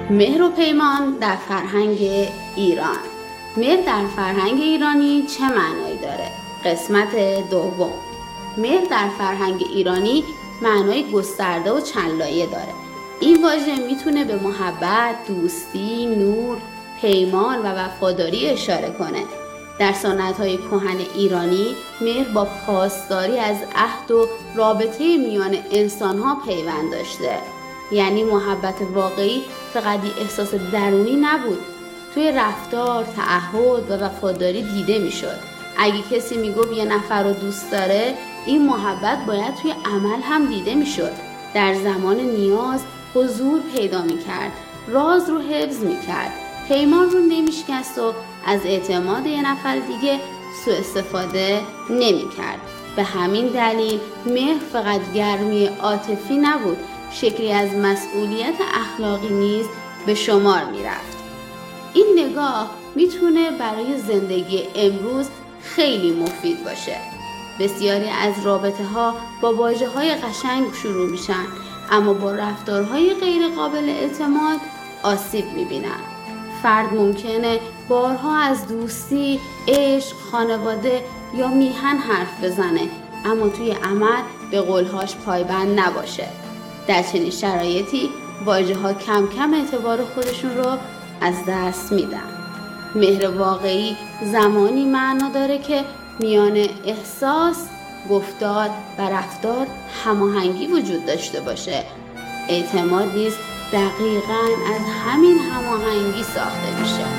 مهر و پیمان در فرهنگ ایران. مهر در فرهنگ ایرانی چه معنایی داره؟ قسمت دوم. مهر در فرهنگ ایرانی معنای گسترده و چند لایه داره. این واژه میتونه به محبت، دوستی، نور، پیمان و وفاداری اشاره کنه. در سنت‌های کهن ایرانی مهر با پاسداری از عهد و رابطه میان انسان‌ها پیوند داشته. یعنی محبت واقعی فقط احساس درونی نبود، توی رفتار، تعهد و وفاداری دیده میشد. اگه کسی میگفت یه نفر رو دوست داره، این محبت باید توی عمل هم دیده میشد. در زمان نیاز حضور پیدا میکرد، راز رو حفظ میکرد، پیمان رو نمیشکست و از اعتماد یه نفر دیگه سوء استفاده نمیکرد. به همین دلیل مهر فقط گرمی عاطفی نبود، شکلی از مسئولیت اخلاقی نیز به شمار میرفت. این نگاه میتونه برای زندگی امروز خیلی مفید باشه. بسیاری از رابطه ها با واژه های قشنگ شروع میشن، اما با رفتارهای غیر قابل اعتماد آسیب میبینن. فرد ممکنه بارها از دوستی، عشق، خانواده یا میهن حرف بزنه، اما توی عمل به قولهاش پایبند نباشه. در چنین شرایطی واژه‌ها کم کم اعتبار خودشون رو از دست میدن. مهر واقعی زمانی معنا داره که میان احساس، گفتار و رفتار هماهنگی وجود داشته باشه. اعتماد نیز دقیقاً از همین هماهنگی ساخته میشه.